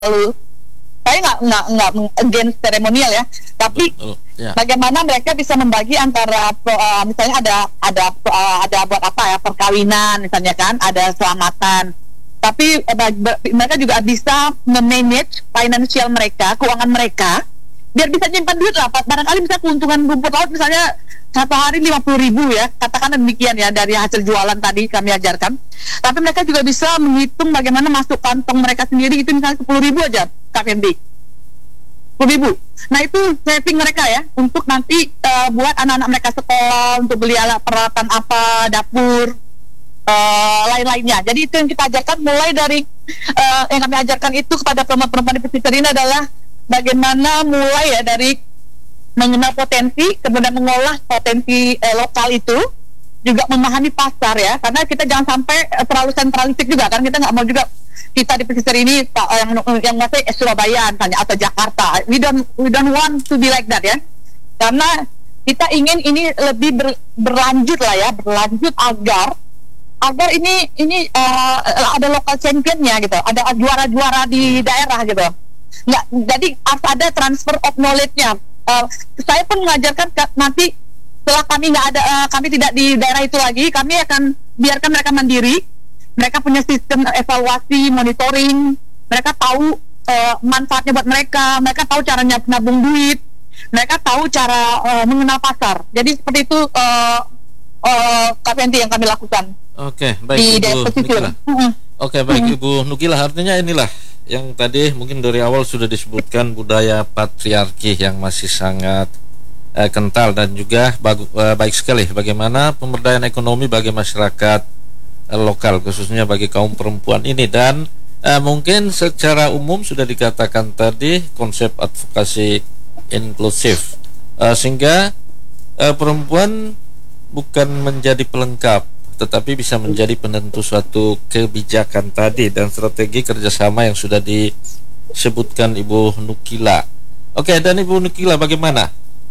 terlalu, saya nggak against seremonial ya, tapi Ya. bagaimana mereka bisa membagi antara misalnya ada buat apa ya, perkawinan misalnya kan, ada selamatan, tapi mereka juga bisa memanage financial mereka, keuangan mereka, biar bisa nyimpan duit lah. Barangkali bisa keuntungan rumput laut misalnya satu hari 50.000 ya, katakan demikian ya, dari hasil jualan tadi kami ajarkan. Tapi mereka juga bisa menghitung bagaimana masuk kantong mereka sendiri, itu misalnya 10.000 aja Kak Fendi, 10.000. Nah itu saving mereka ya, untuk nanti buat anak-anak mereka sekolah, untuk beli alat peralatan apa, dapur, lain-lainnya. Jadi itu yang kita ajarkan, mulai dari yang kami ajarkan itu kepada perempuan-perempuan di pesisir ini adalah bagaimana mulai ya dari mengenal potensi, kemudian mengolah potensi lokal itu, juga memahami pasar ya, karena kita jangan sampai terlalu sentralistik juga kan, kita nggak mau juga kita di pesisir ini yang masih Surabaya misalnya atau Jakarta, we don't want to be like that ya, karena kita ingin ini lebih berlanjut lah ya, berlanjut agar ini ada local championnya gitu, ada juara-juara di daerah gitu. Nggak, jadi harus ada transfer of knowledge-nya. Saya pun mengajarkan nanti setelah kami tidak di daerah itu lagi, kami akan biarkan mereka mandiri. Mereka punya sistem evaluasi, monitoring, mereka tahu manfaatnya buat mereka tahu caranya nabung duit, mereka tahu cara mengenal pasar. Jadi seperti itu KPNT yang kami lakukan. Oke, baik di Ibu Nukila. Oke, baik Ibu Nukila, artinya inilah yang tadi mungkin dari awal sudah disebutkan, budaya patriarki yang masih sangat kental, dan juga baik sekali bagaimana pemberdayaan ekonomi bagi masyarakat lokal, khususnya bagi kaum perempuan ini. Dan mungkin secara umum sudah dikatakan tadi konsep advokasi inklusif, sehingga perempuan bukan menjadi pelengkap, tetapi bisa menjadi penentu suatu kebijakan tadi dan strategi kerjasama yang sudah disebutkan Ibu Nukila. Oke, dan Ibu Nukila, bagaimana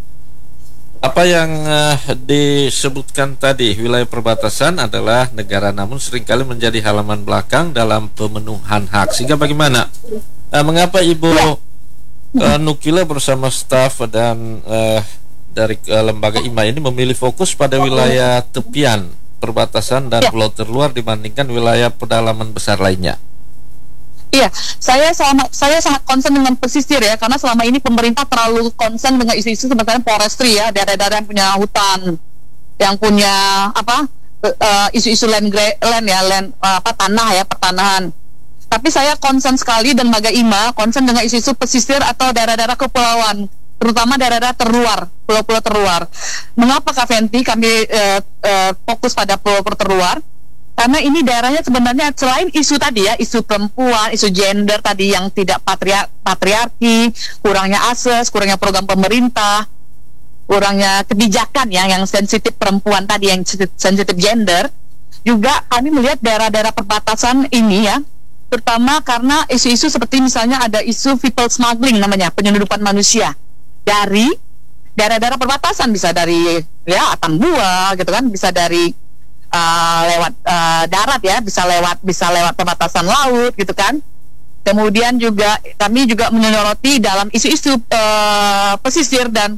apa yang disebutkan tadi, wilayah perbatasan adalah negara, namun seringkali menjadi halaman belakang dalam pemenuhan hak, sehingga bagaimana mengapa Ibu Nukila bersama staf dan dari lembaga IMA ini memilih fokus pada wilayah tepian perbatasan dan pulau terluar dibandingkan wilayah pedalaman besar lainnya? Iya, saya sangat concern dengan pesisir ya, karena selama ini pemerintah terlalu concern dengan isu-isu sebenarnya forestry ya, daerah-daerah yang punya hutan, yang punya isu-isu land ya, tanah ya, pertanahan. Tapi saya concern sekali, dan Lembaga IMA concern dengan isu-isu pesisir atau daerah-daerah kepulauan, terutama daerah-daerah terluar, pulau-pulau terluar. Mengapa Kak Fenty kami fokus pada pulau-pulau terluar? Karena ini daerahnya sebenarnya selain isu tadi ya, isu perempuan, isu gender tadi yang tidak patriarki, kurangnya akses, kurangnya program pemerintah, kurangnya kebijakan ya, yang sensitif perempuan tadi, yang sensitif gender, juga kami melihat daerah-daerah perbatasan ini ya, terutama karena isu-isu seperti misalnya ada isu people smuggling namanya, penyelundupan manusia dari daerah-daerah perbatasan, bisa dari ya Atambua gitu kan, bisa dari lewat darat ya, bisa lewat perbatasan laut gitu kan. Kemudian juga kami juga menyoroti dalam isu-isu pesisir dan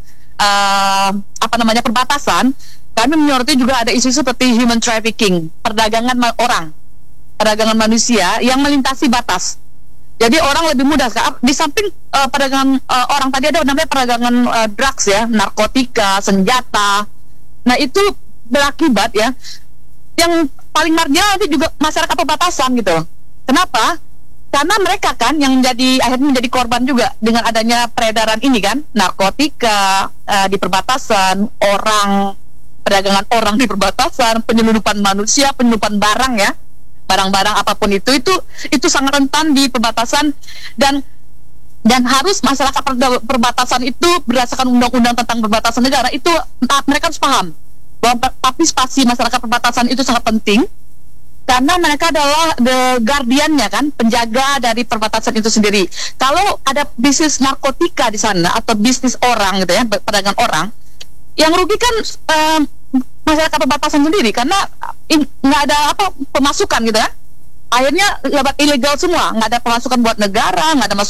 perbatasan, kami menyoroti juga ada isu seperti human trafficking, perdagangan orang, perdagangan manusia yang melintasi batas. Jadi orang lebih mudah di samping perdagangan orang tadi, ada namanya perdagangan drugs ya, narkotika, senjata. Nah itu berakibat ya, yang paling marginal nanti juga masyarakat perbatasan gitu. Kenapa? Karena mereka kan yang akhirnya menjadi korban juga dengan adanya peredaran ini kan, narkotika di perbatasan, perdagangan orang di perbatasan, penyelundupan manusia, penyelundupan barang ya, barang-barang apapun itu sangat rentan di perbatasan, dan harus masyarakat perbatasan itu berdasarkan undang-undang tentang perbatasan negara itu mereka harus paham bahwa partisipasi masyarakat perbatasan itu sangat penting, karena mereka adalah the guardian-nya kan, penjaga dari perbatasan itu sendiri. Kalau ada bisnis narkotika di sana atau bisnis orang gitu ya, perdagangan orang, yang rugi kan masyarakat perbatasan sendiri, karena nggak ada pemasukan gitu ya. akhirnya lewat ilegal semua, nggak ada pemasukan buat negara, nggak ada